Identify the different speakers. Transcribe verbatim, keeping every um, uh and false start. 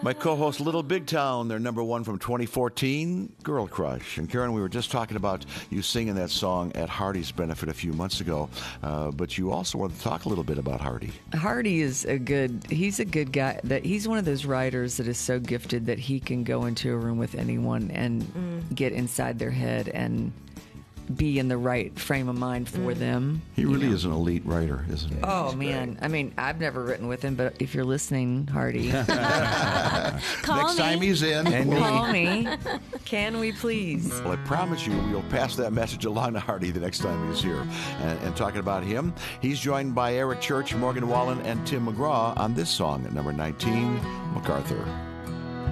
Speaker 1: My co-host Little Big Town, their number one from twenty fourteen, Girl Crush. And Karen, we were just talking about you singing that song at Hardy's benefit a few months ago, uh, but you also wanted to talk a little bit about Hardy.
Speaker 2: Hardy is a good, he's a good guy. That he's one of those writers that is so gifted that he can go into a room with anyone and mm. get inside their head and be in the right frame of mind for mm. them.
Speaker 1: He really know. is an elite writer, isn't he?
Speaker 2: Oh, He's man. Great. I mean, I've never written with him, but if you're listening, Hardy.
Speaker 3: Call
Speaker 1: Next
Speaker 3: me.
Speaker 1: time he's in.
Speaker 2: And call me. Can we please?
Speaker 1: Well, I promise you we'll pass that message along to Hardy the next time he's here. And, and talking about him, he's joined by Eric Church, Morgan Wallen, and Tim McGraw on this song at number nineteen, MacArthur.